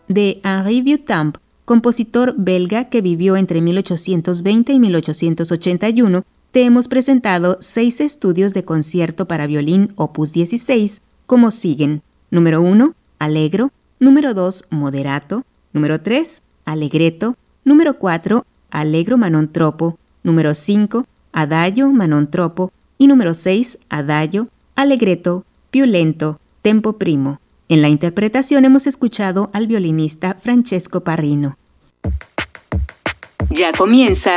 de Henri Vieuxtemps, compositor belga que vivió entre 1820 y 1881, te hemos presentado 6 estudios de concierto para violín opus 16, como siguen. Número 1, Allegro. Número 2, Moderato. Número 3, Allegretto. Número 4, Allegro ma non troppo. Número 5, Adagio ma non troppo. Y número 6, Adagio, Allegretto, più lento, tempo primo. En la interpretación hemos escuchado al violinista Francesco Parrino. Ya comienza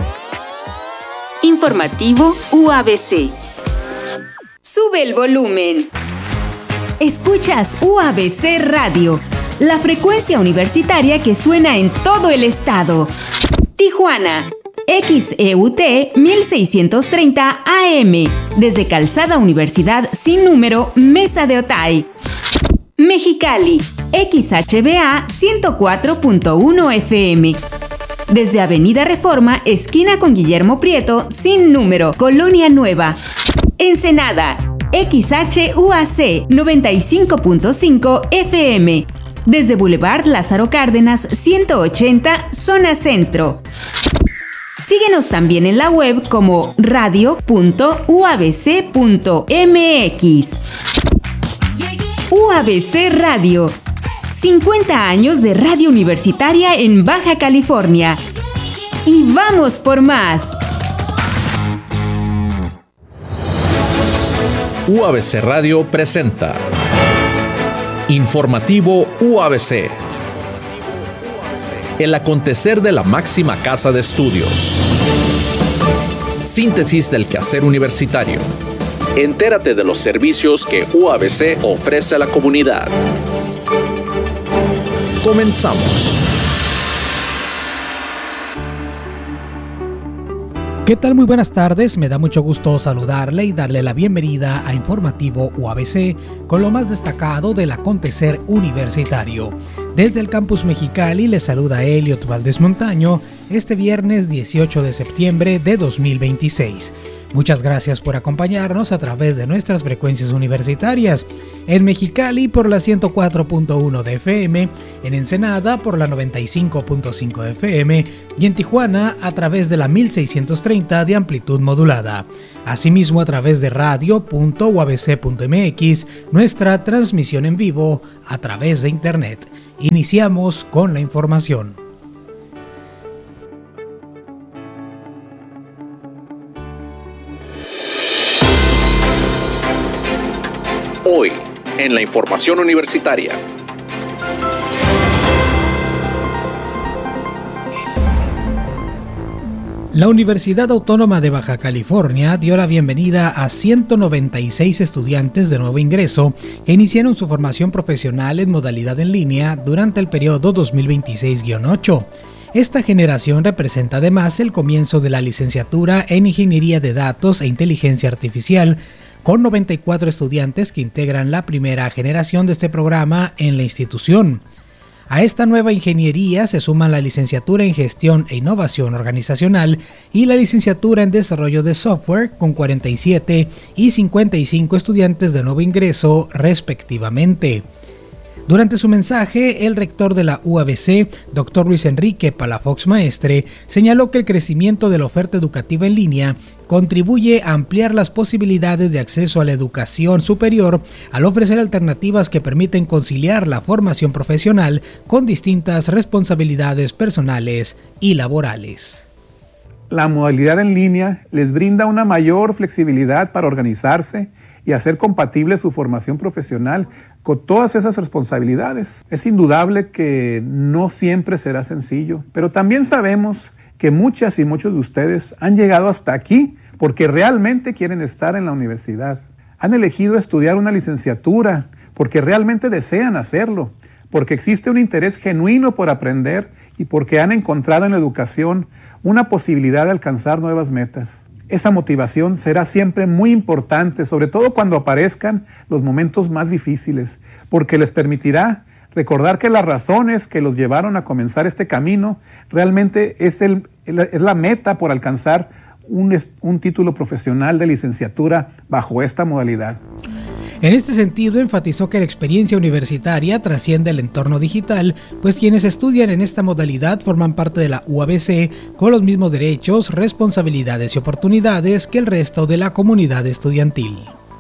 Informativo UABC. Sube el volumen. Escuchas UABC Radio, la frecuencia universitaria que suena en todo el estado. Tijuana, XEUT 1630 AM, desde Calzada Universidad sin número, Mesa de Otay. Mexicali, XHBA 104.1 FM, desde Avenida Reforma, esquina con Guillermo Prieto, sin número, Colonia Nueva. Ensenada, XHUAC 95.5 FM, desde Boulevard Lázaro Cárdenas 180, zona centro. Síguenos también en la web como radio.uabc.mx. UABC Radio, 50 años de radio universitaria en Baja California. ¡Y vamos por más! UABC Radio presenta Informativo UABC. El acontecer de la máxima casa de estudios. Síntesis del quehacer universitario. Entérate de los servicios que UABC ofrece a la comunidad. Comenzamos. ¿Qué tal? Muy buenas tardes, me da mucho gusto saludarle y darle la bienvenida a Informativo UABC con lo más destacado del acontecer universitario. Desde el campus Mexicali le saluda Elliot Valdés Montaño este viernes 18 de septiembre de 2026. Muchas gracias por acompañarnos a través de nuestras frecuencias universitarias. En Mexicali por la 104.1 de FM, en Ensenada por la 95.5 de FM y en Tijuana a través de la 1630 de amplitud modulada. Asimismo a través de radio.uabc.mx, nuestra transmisión en vivo a través de internet. Iniciamos con la información. Hoy, en la información universitaria. La Universidad Autónoma de Baja California dio la bienvenida a 196 estudiantes de nuevo ingreso que iniciaron su formación profesional en modalidad en línea durante el periodo 2026-8. Esta generación representa además el comienzo de la licenciatura en Ingeniería de Datos e Inteligencia Artificial, con 94 estudiantes que integran la primera generación de este programa en la institución. A esta nueva ingeniería se suman la licenciatura en Gestión e Innovación Organizacional y la licenciatura en Desarrollo de Software con 47 y 55 estudiantes de nuevo ingreso respectivamente. Durante su mensaje, el rector de la UABC, Dr. Luis Enrique Palafox Maestre, señaló que el crecimiento de la oferta educativa en línea contribuye a ampliar las posibilidades de acceso a la educación superior al ofrecer alternativas que permiten conciliar la formación profesional con distintas responsabilidades personales y laborales. La modalidad en línea les brinda una mayor flexibilidad para organizarse y hacer compatible su formación profesional con todas esas responsabilidades. Es indudable que no siempre será sencillo, pero también sabemos que muchas y muchos de ustedes han llegado hasta aquí porque realmente quieren estar en la universidad. Han elegido estudiar una licenciatura porque realmente desean hacerlo, porque existe un interés genuino por aprender y porque han encontrado en la educación una posibilidad de alcanzar nuevas metas. Esa motivación será siempre muy importante, sobre todo cuando aparezcan los momentos más difíciles, porque les permitirá recordar que las razones que los llevaron a comenzar este camino realmente es la meta por alcanzar un título profesional de licenciatura bajo esta modalidad. En este sentido, enfatizó que la experiencia universitaria trasciende el entorno digital, pues quienes estudian en esta modalidad forman parte de la UABC con los mismos derechos, responsabilidades y oportunidades que el resto de la comunidad estudiantil.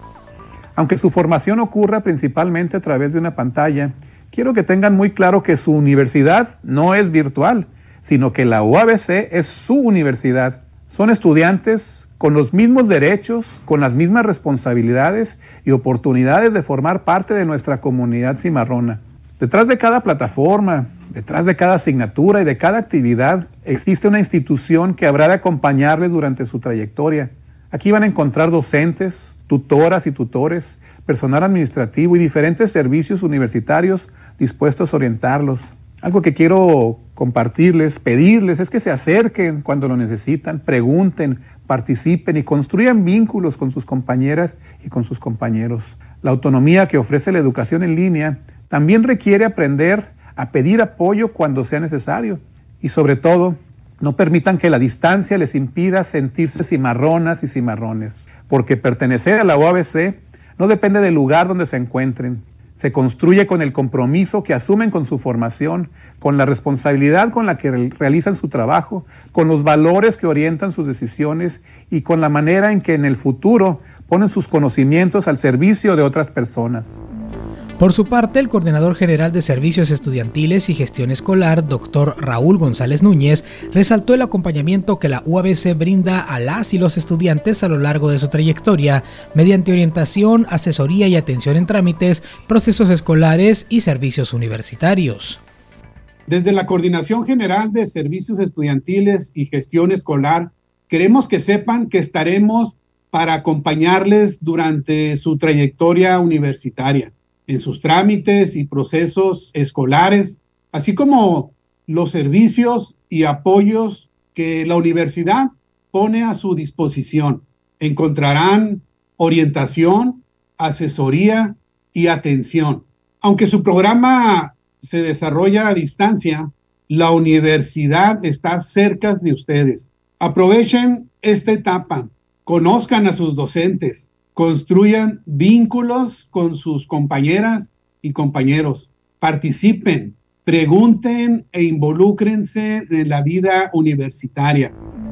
Aunque su formación ocurra principalmente a través de una pantalla, quiero que tengan muy claro que su universidad no es virtual, sino que la UABC es su universidad. Son estudiantes con los mismos derechos, con las mismas responsabilidades y oportunidades de formar parte de nuestra comunidad cimarrona. Detrás de cada plataforma, detrás de cada asignatura y de cada actividad, existe una institución que habrá de acompañarles durante su trayectoria. Aquí van a encontrar docentes, tutoras y tutores, personal administrativo y diferentes servicios universitarios dispuestos a orientarlos. Algo que quiero compartirles, pedirles, es que se acerquen cuando lo necesitan, pregunten, participen y construyan vínculos con sus compañeras y con sus compañeros. La autonomía que ofrece la educación en línea también requiere aprender a pedir apoyo cuando sea necesario. Y sobre todo, no permitan que la distancia les impida sentirse cimarronas y cimarrones, porque pertenecer a la UABC no depende del lugar donde se encuentren. Se construye con el compromiso que asumen con su formación, con la responsabilidad con la que realizan su trabajo, con los valores que orientan sus decisiones y con la manera en que en el futuro ponen sus conocimientos al servicio de otras personas. Por su parte, el coordinador general de Servicios Estudiantiles y Gestión Escolar, Dr. Raúl González Núñez, resaltó el acompañamiento que la UABC brinda a las y los estudiantes a lo largo de su trayectoria, mediante orientación, asesoría y atención en trámites, procesos escolares y servicios universitarios. Desde la Coordinación General de Servicios Estudiantiles y Gestión Escolar, queremos que sepan que estaremos para acompañarles durante su trayectoria universitaria, en sus trámites y procesos escolares, así como los servicios y apoyos que la universidad pone a su disposición. Encontrarán orientación, asesoría y atención. Aunque su programa se desarrolla a distancia, la universidad está cerca de ustedes. Aprovechen esta etapa, conozcan a sus docentes, construyan vínculos con sus compañeras y compañeros, participen, pregunten e involúcrense en la vida universitaria.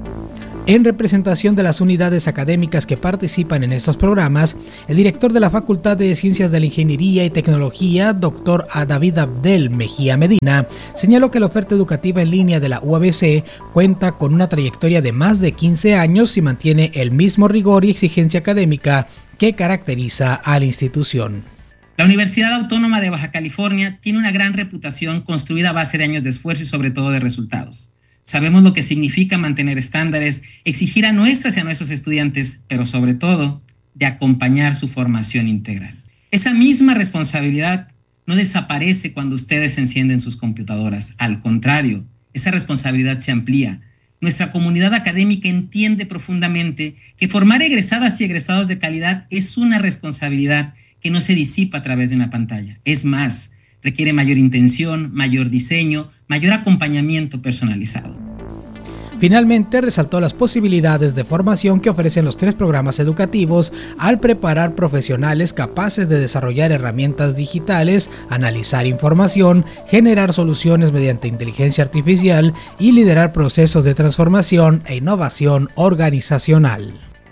En representación de las unidades académicas que participan en estos programas, el director de la Facultad de Ciencias de la Ingeniería y Tecnología, Dr. David Abdel Mejía Medina, señaló que la oferta educativa en línea de la UABC cuenta con una trayectoria de más de 15 años y mantiene el mismo rigor y exigencia académica que caracteriza a la institución. La Universidad Autónoma de Baja California tiene una gran reputación construida a base de años de esfuerzo y sobre todo de resultados. Sabemos lo que significa mantener estándares, exigir a nuestras y a nuestros estudiantes, pero sobre todo, de acompañar su formación integral. Esa misma responsabilidad no desaparece cuando ustedes encienden sus computadoras. Al contrario, esa responsabilidad se amplía. Nuestra comunidad académica entiende profundamente que formar egresadas y egresados de calidad es una responsabilidad que no se disipa a través de una pantalla. Es más, requiere mayor intención, mayor diseño, mayor acompañamiento personalizado. Finalmente, resaltó las posibilidades de formación que ofrecen los 3 programas educativos al preparar profesionales capaces de desarrollar herramientas digitales, analizar información, generar soluciones mediante inteligencia artificial y liderar procesos de transformación e innovación organizacional.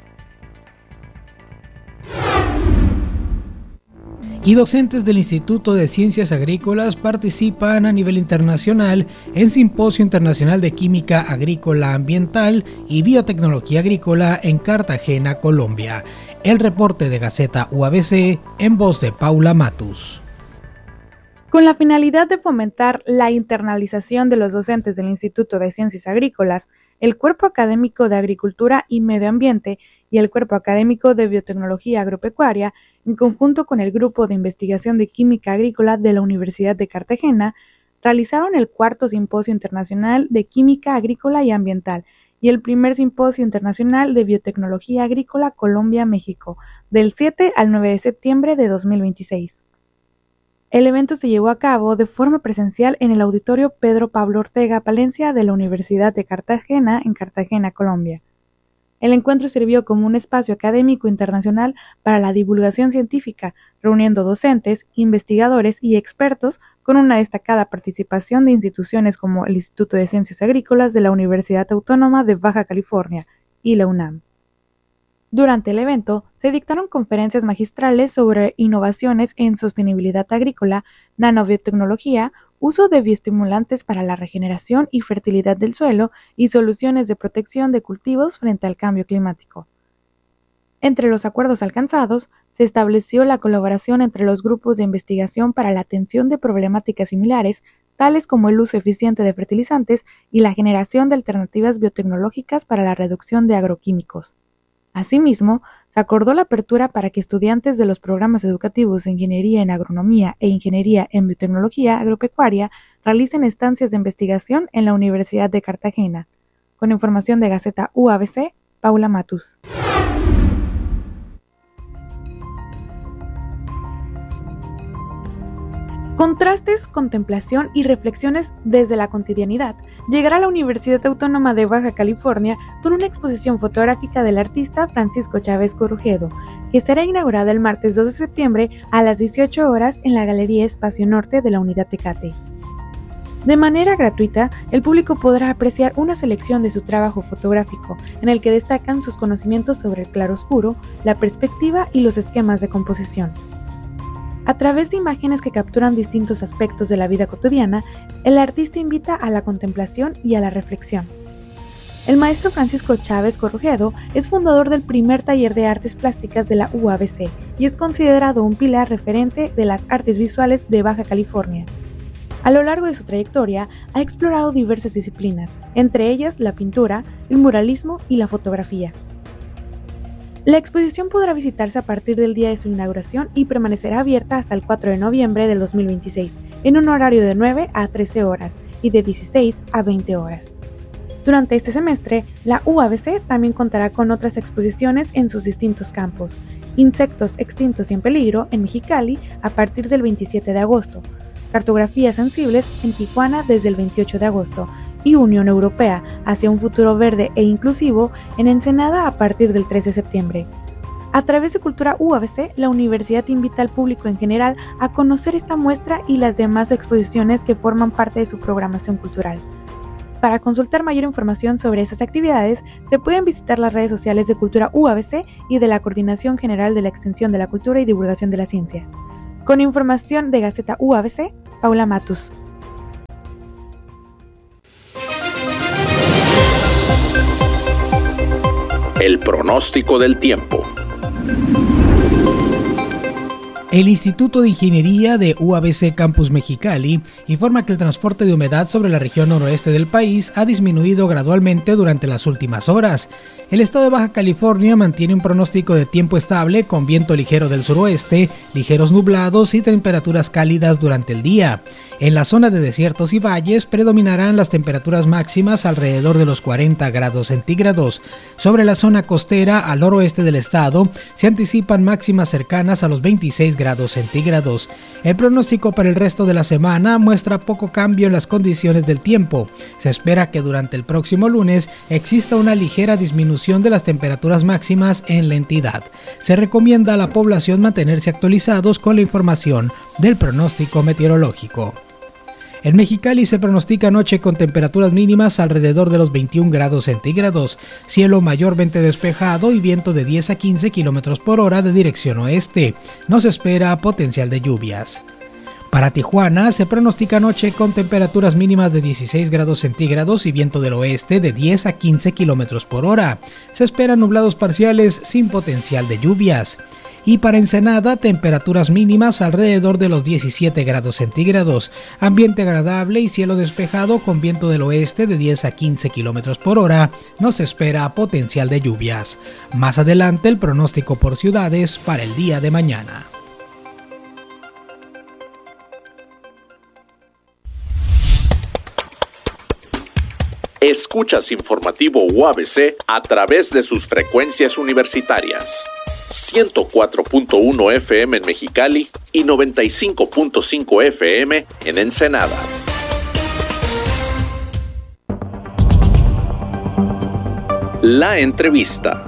Y docentes del Instituto de Ciencias Agrícolas participan a nivel internacional en Simposio Internacional de Química Agrícola Ambiental y Biotecnología Agrícola en Cartagena, Colombia. El reporte de Gaceta UABC en voz de Paula Matus. Con la finalidad de fomentar la internalización de los docentes del Instituto de Ciencias Agrícolas, el Cuerpo Académico de Agricultura y Medio Ambiente y el Cuerpo Académico de Biotecnología Agropecuaria, en conjunto con el Grupo de Investigación de Química Agrícola de la Universidad de Cartagena, realizaron el 4º Simposio Internacional de Química Agrícola y Ambiental y el primer Simposio Internacional de Biotecnología Agrícola Colombia-México, del 7 al 9 de septiembre de 2026. El evento se llevó a cabo de forma presencial en el Auditorio Pedro Pablo Ortega Palencia de la Universidad de Cartagena, en Cartagena, Colombia. El encuentro sirvió como un espacio académico internacional para la divulgación científica, reuniendo docentes, investigadores y expertos con una destacada participación de instituciones como el Instituto de Ciencias Agrícolas de la Universidad Autónoma de Baja California y la UNAM. Durante el evento, se dictaron conferencias magistrales sobre innovaciones en sostenibilidad agrícola, nanobiotecnología, uso de bioestimulantes para la regeneración y fertilidad del suelo y soluciones de protección de cultivos frente al cambio climático. Entre los acuerdos alcanzados, se estableció la colaboración entre los grupos de investigación para la atención de problemáticas similares, tales como el uso eficiente de fertilizantes y la generación de alternativas biotecnológicas para la reducción de agroquímicos. Asimismo, se acordó la apertura para que estudiantes de los programas educativos de Ingeniería en Agronomía e Ingeniería en Biotecnología Agropecuaria realicen estancias de investigación en la Universidad de Cartagena. Con información de Gaceta UABC, Paula Matus. Contrastes, contemplación y reflexiones desde la cotidianidad llegará a la Universidad Autónoma de Baja California con una exposición fotográfica del artista Francisco Chávez Corrujedo, que será inaugurada el martes 2 de septiembre a las 18 horas en la Galería Espacio Norte de la Unidad Tecate. De manera gratuita, el público podrá apreciar una selección de su trabajo fotográfico, en el que destacan sus conocimientos sobre el claroscuro, la perspectiva y los esquemas de composición. A través de imágenes que capturan distintos aspectos de la vida cotidiana, el artista invita a la contemplación y a la reflexión. El maestro Francisco Chávez Corrujedo es fundador del primer taller de artes plásticas de la UABC y es considerado un pilar referente de las artes visuales de Baja California. A lo largo de su trayectoria, ha explorado diversas disciplinas, entre ellas la pintura, el muralismo y la fotografía. La exposición podrá visitarse a partir del día de su inauguración y permanecerá abierta hasta el 4 de noviembre del 2026, en un horario de 9 a 13 horas y de 16 a 20 horas. Durante este semestre, la UABC también contará con otras exposiciones en sus distintos campos: Insectos extintos y en peligro en Mexicali a partir del 27 de agosto, Cartografías sensibles en Tijuana desde el 28 de agosto, y Unión Europea hacia un futuro verde e inclusivo en Ensenada a partir del 3 de septiembre. A través de Cultura UABC, la universidad invita al público en general a conocer esta muestra y las demás exposiciones que forman parte de su programación cultural. Para consultar mayor información sobre estas actividades, se pueden visitar las redes sociales de Cultura UABC y de la Coordinación General de la Extensión de la Cultura y Divulgación de la Ciencia. Con información de Gaceta UABC, Paula Matus. El pronóstico del tiempo. El Instituto de Ingeniería de UABC Campus Mexicali informa que el transporte de humedad sobre la región noroeste del país ha disminuido gradualmente durante las últimas horas. El estado de Baja California mantiene un pronóstico de tiempo estable con viento ligero del suroeste, ligeros nublados y temperaturas cálidas durante el día. En la zona de desiertos y valles predominarán las temperaturas máximas alrededor de los 40 grados centígrados. Sobre la zona costera al noroeste del estado se anticipan máximas cercanas a los 26 grados centígrados. El pronóstico para el resto de la semana muestra poco cambio en las condiciones del tiempo. Se espera que durante el próximo lunes exista una ligera disminución de las temperaturas máximas en la entidad. Se recomienda a la población mantenerse actualizados con la información del pronóstico meteorológico. En Mexicali se pronostica noche con temperaturas mínimas alrededor de los 21 grados centígrados, cielo mayormente despejado y viento de 10 a 15 km por hora de dirección oeste. No se espera potencial de lluvias. Para Tijuana se pronostica noche con temperaturas mínimas de 16 grados centígrados y viento del oeste de 10 a 15 km por hora. Se esperan nublados parciales sin potencial de lluvias. Y para Ensenada, temperaturas mínimas alrededor de los 17 grados centígrados, ambiente agradable y cielo despejado con viento del oeste de 10 a 15 km por hora, no se espera potencial de lluvias. Más adelante el pronóstico por ciudades para el día de mañana. Escuchas informativo UABC a través de sus frecuencias universitarias. 104.1 FM en Mexicali y 95.5 FM en Ensenada. La entrevista.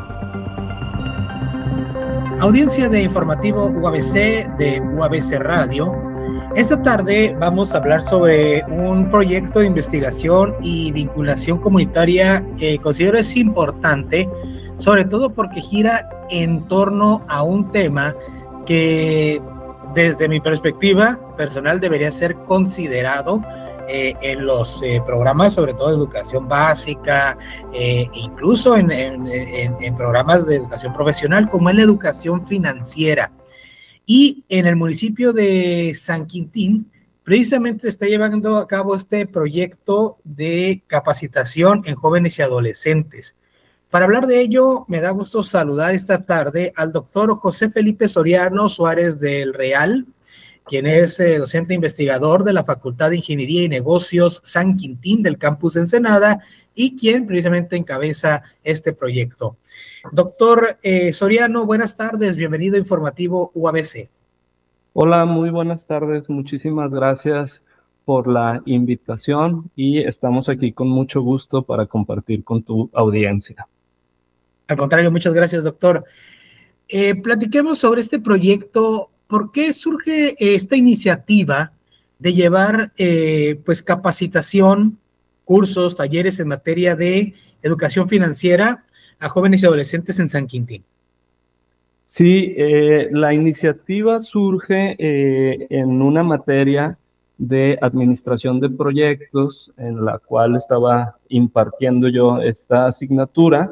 Audiencia de informativo UABC de UABC Radio. Esta tarde vamos a hablar sobre un proyecto de investigación y vinculación comunitaria que considero es importante, sobre todo porque gira en torno a un tema que desde mi perspectiva personal debería ser considerado en los programas, sobre todo de educación básica, incluso en programas de educación profesional, como en la educación financiera. Y en el municipio de San Quintín, precisamente se está llevando a cabo este proyecto de capacitación en jóvenes y adolescentes. Para hablar de ello, me da gusto saludar esta tarde al doctor José Felipe Soriano Suárez del Real, quien es docente investigador de la Facultad de Ingeniería y Negocios San Quintín del campus de Ensenada y quien precisamente encabeza este proyecto. Doctor Soriano, buenas tardes, bienvenido a Informativo UABC. Hola, muy buenas tardes, muchísimas gracias por la invitación y estamos aquí con mucho gusto para compartir con tu audiencia. Al contrario, muchas gracias, doctor. Platiquemos sobre este proyecto. ¿Por qué surge esta iniciativa de llevar pues capacitación, cursos, talleres en materia de educación financiera a jóvenes y adolescentes en San Quintín? Sí, la iniciativa surge en una materia de administración de proyectos en la cual estaba impartiendo yo esta asignatura.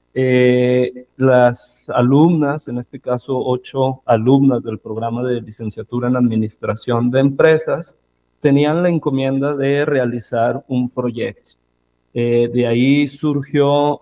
Las alumnas, en este caso 8 alumnas del programa de licenciatura en administración de empresas, tenían la encomienda de realizar un proyecto. De ahí surgió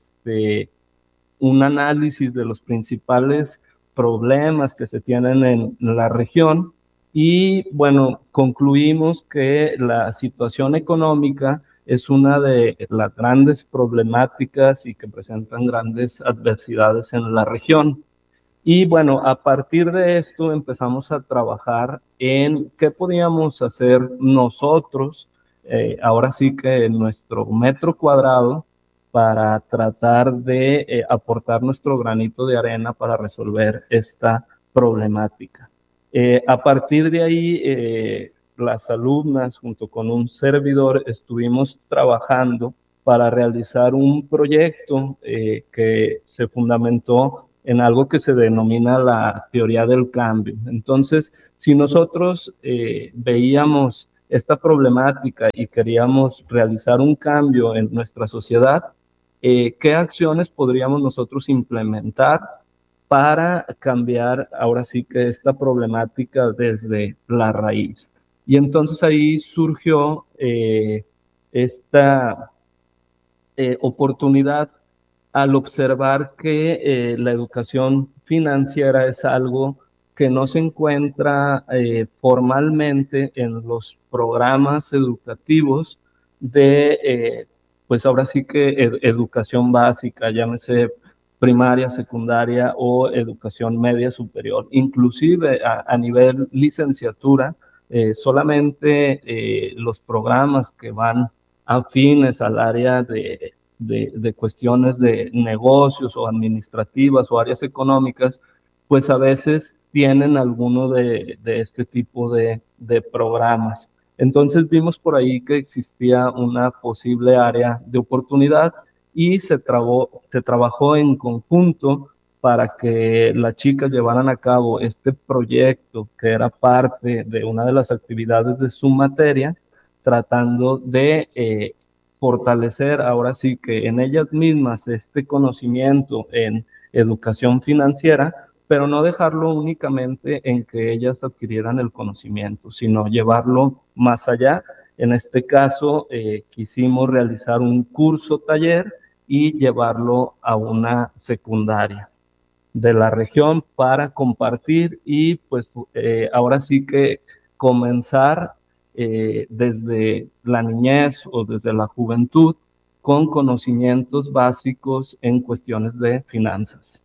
un análisis de los principales problemas que se tienen en la región y bueno, concluimos que la situación económica es una de las grandes problemáticas y que presentan grandes adversidades en la región. Y bueno, a partir de esto empezamos a trabajar en qué podíamos hacer nosotros, ahora sí que en nuestro metro cuadrado, para tratar de aportar nuestro granito de arena para resolver esta problemática. A partir de ahí, las alumnas junto con un servidor estuvimos trabajando para realizar un proyecto que se fundamentó en algo que se denomina la teoría del cambio. Entonces, si nosotros veíamos esta problemática y queríamos realizar un cambio en nuestra sociedad, ¿qué acciones podríamos nosotros implementar para cambiar ahora sí que esta problemática desde la raíz? Y entonces ahí surgió esta oportunidad al observar que la educación financiera es algo que no se encuentra formalmente en los programas educativos de, pues ahora sí que educación básica, llámese primaria, secundaria o educación media superior. Inclusive a nivel licenciatura, solamente los programas que van afines al área de cuestiones de negocios o administrativas o áreas económicas, pues a veces tienen alguno de este tipo de programas. Entonces vimos por ahí que existía una posible área de oportunidad y se trabajó en conjunto para que las chicas llevaran a cabo este proyecto que era parte de una de las actividades de su materia, tratando de fortalecer ahora sí que en ellas mismas este conocimiento en educación financiera, pero no dejarlo únicamente en que ellas adquirieran el conocimiento, sino llevarlo más allá. En este caso, quisimos realizar un curso taller y llevarlo a una secundaria de la región para compartir y pues ahora sí que comenzar desde la niñez o desde la juventud con conocimientos básicos en cuestiones de finanzas.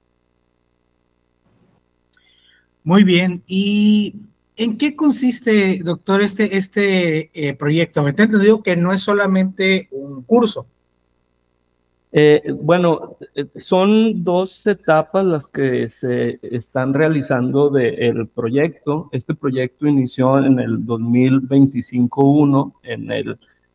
Muy bien. ¿Y en qué consiste, doctor, este proyecto? Me he entendido que no es solamente un curso. Bueno, son 2 etapas las que se están realizando del proyecto. Este proyecto inició en el 2025-1, en el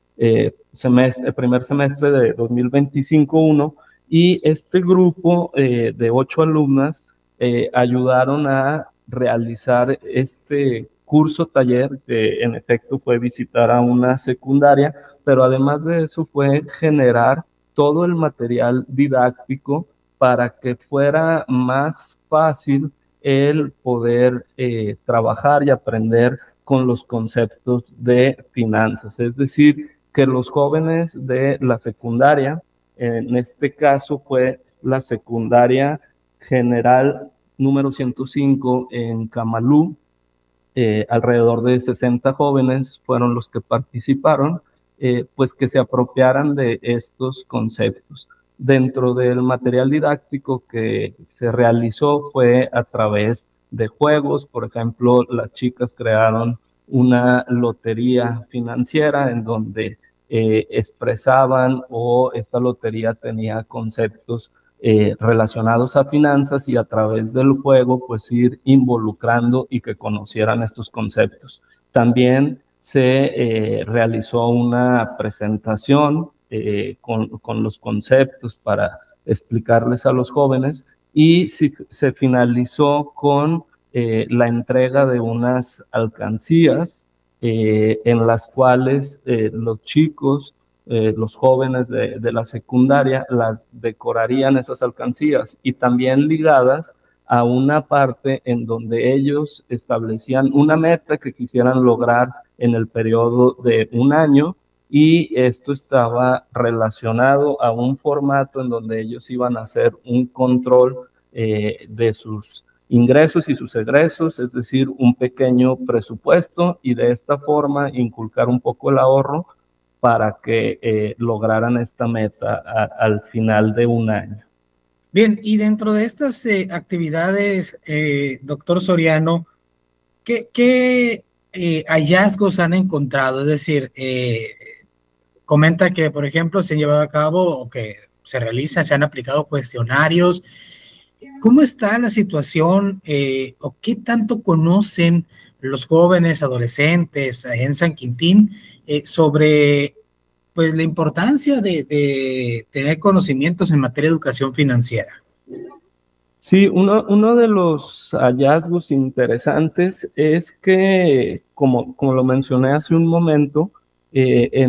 primer semestre de 2025-1, y este grupo de 8 alumnas ayudaron a realizar este curso taller, que en efecto fue visitar a una secundaria, pero además de eso fue generar todo el material didáctico para que fuera más fácil el poder trabajar y aprender con los conceptos de finanzas. Es decir, que los jóvenes de la secundaria, en este caso fue la secundaria general número 105 en Camalú, alrededor de 60 jóvenes fueron los que participaron, pues que se apropiaran de estos conceptos. Dentro del material didáctico que se realizó fue a través de juegos. Por ejemplo, las chicas crearon una lotería financiera en donde expresaban, o esta lotería tenía conceptos relacionados a finanzas, y a través del juego pues ir involucrando y que conocieran estos conceptos. También se realizó una presentación con los conceptos para explicarles a los jóvenes, y se finalizó con la entrega de unas alcancías en las cuales los chicos, los jóvenes de la secundaria, las decorarían esas alcancías, y también ligadas a una parte en donde ellos establecían una meta que quisieran lograr en el periodo de un año, y esto estaba relacionado a un formato en donde ellos iban a hacer un control de sus ingresos y sus egresos, es decir, un pequeño presupuesto, y de esta forma inculcar un poco el ahorro para que lograran esta meta al final de un año. Bien, y dentro de estas actividades, doctor Soriano, ¿qué hallazgos han encontrado? Es decir, comenta que, por ejemplo, se han llevado a cabo o que se realizan, se han aplicado cuestionarios. ¿Cómo está la situación o qué tanto conocen los jóvenes, adolescentes en San Quintín sobre pues, la importancia de tener conocimientos en materia de educación financiera? Sí, uno de los hallazgos interesantes es que, como lo mencioné hace un momento, en